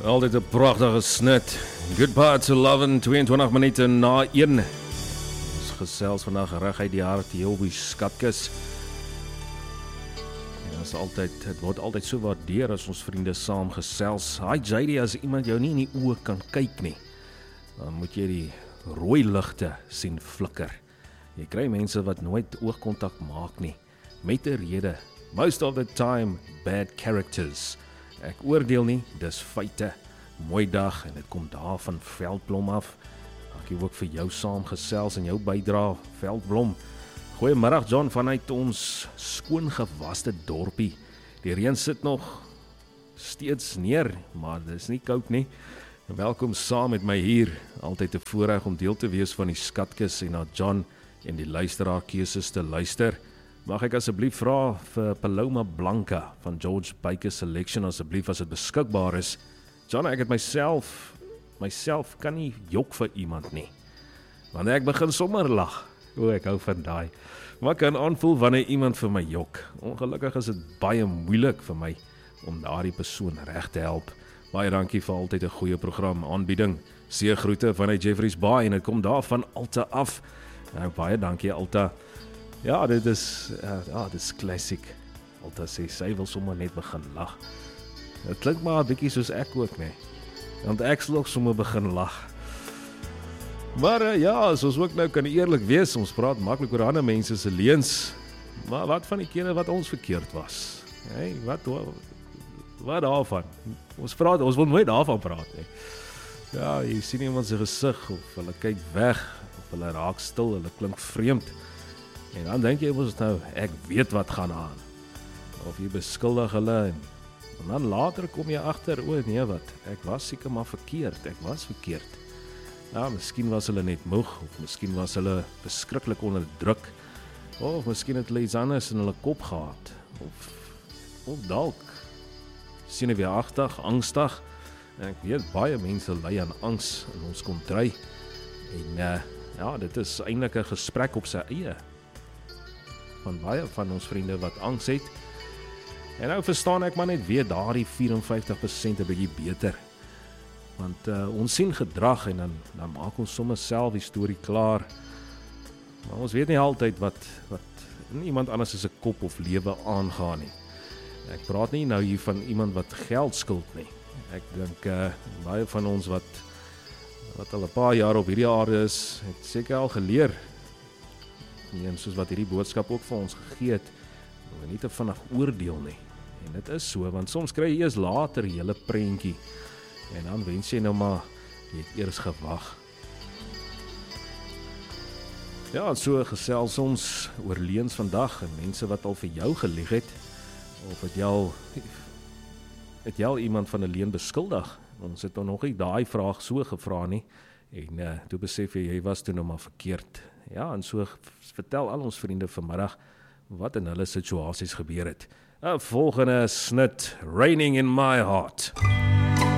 Altyd 'n pragtige snit. Goodbye to Love 22 minute na 1. Ons gesels vandag reg uit die hart hier op die skatkis. En dit word altyd so waardeer as ons vriende saam gesels. Hi JD, as iemand jou nie in die oë kan kyk nie, dan moet jy die rooi ligte sien flikker. Jy kry mense wat nooit oogkontak maak nie, met 'n rede. Most of the time, bad characters. Ek oordeel nie, dis feite. Mooi dag en dit kom daar van Veldblom af. Dankie ook vir jou saamgesels en jou bydrae, Veldblom. Goeiemiddag John vanuit ons skoongewaste dorpie. Die reën sit nog steeds neer, maar dis nie koud nie. Welkom saam met my hier. Altyd 'n voorreg om deel te wees van die skatkis en na John en die luisteraar keuses te luister. Mag ek asseblief vra vir Paloma Blanca van George Baker Selection asseblief as dit beskikbaar is. John, ek het myself kan nie jok vir iemand nie. Want ek begin sommer lag. Ek hou van daai. Maar kan aanvoel wanneer iemand vir my jok. Ongelukkig is dit baie moeilik vir my om daardie persoon reg te help. Baie dankie vir altyd 'n goeie program aanbieding. Seëgroete vanuit Jeffreys Bay en dit kom daar van Alta af. Nou baie dankie Alta. Ja, dit is classic. Alta sê, sy wil sommer net begin lag. Het klink maar 'n bietjie soos ek ook, nee. Want ek sal ook sommer begin lag. Maar ja, as ons ook nou kan eerlik wees, ons praat maklik oor ander mense se leuns. Maar wat van die kere wat ons verkeerd was? Hey, wat daarvan? Ons wil nooit daarvan praat, nee. Ja, jy sien iemand se gesig, of hulle kyk weg, of hulle raak stil, hulle klink vreemd. En dan dink jy mos nou, ek weet wat gaan aan. Of jy beskuldig hulle en dan later kom jy agter, nee wat, ek was seker maar verkeerd, ek was verkeerd. Ja, miskien was hulle net moeg, of miskien was hulle beskruiklik onder druk, of miskien het hulle iets anders in hulle kop gehad, of dalk senuweeagtig, angstig. En ek weet, baie mense ly aan angs in ons kontry. En ja, dit is eintlik 'n gesprek op sy eie. Van baie van ons vriende wat angs het. En nou verstaan ek maar net weer daardie 54% 'n bietjie beter. Want ons sien gedrag en dan maak ons sommer self die storie klaar. Maar ons weet nie altyd wat in iemand anders se kop of lewe aangaan nie. Ek praat nie nou hier van iemand wat geld skuld nie. Ek dink baie van ons wat al 'n paar jaar op hierdie aarde is, het seker al geleer. En soos wat hierdie boodskap ook vir ons gegee het, moet nie te vinnig oordeel nie. En dit is so, want soms kry jy eers later die hele prentjie. En dan wens jy nou maar, jy het eers gewag. Ja, en so gesels ons oor leuns vandag, en mense wat al vir jou gelieg het, of het jy al iemand van 'n leuen beskuldig? Ons het nog nie daai vraag so gevra nie, en toe besef jy was toe nou maar verkeerd. Ja, en so vertel al ons vriende vanmiddag wat in hulle situasies gebeur het. Volgende snit, Raining in My Heart.